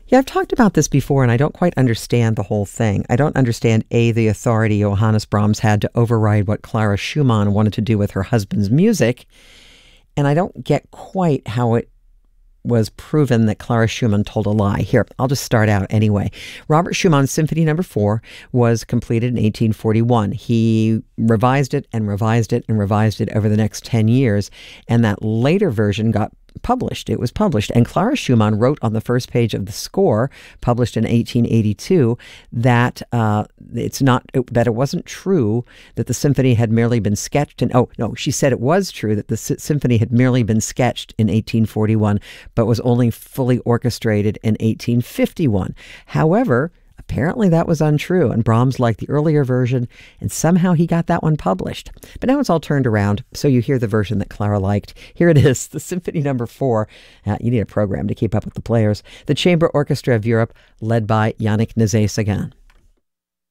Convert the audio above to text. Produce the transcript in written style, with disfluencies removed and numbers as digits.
Yeah, I've talked about this before, and I don't quite understand the whole thing. I don't understand, A, the authority Johannes Brahms had to override what Clara Schumann wanted to do with her husband's music, and I don't get quite how it was proven that Clara Schumann told a lie. Here, I'll just start out anyway. Robert Schumann's Symphony No. 4 was completed in 1841. He revised it and revised it and revised it over the next 10 years, and that later version got published. It was published, and Clara Schumann wrote on the first page of the score, published in 1882, that that it wasn't true that the symphony had merely been sketched. And oh no, she said it was true that the symphony had merely been sketched in 1841, but was only fully orchestrated in 1851. However, apparently that was untrue, and Brahms liked the earlier version, and somehow he got that one published. But now it's all turned around, so you hear the version that Clara liked. Here it is, the Symphony No. 4. You need a program to keep up with the players. The Chamber Orchestra of Europe, led by Yannick Nézet-Séguin.